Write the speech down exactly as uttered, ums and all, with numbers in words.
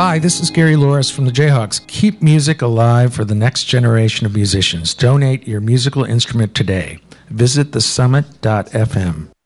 Hi, this is Gary Loris from the Jayhawks. Keep music alive for the next generation of musicians. Donate your musical instrument today. Visit the summit dot f m.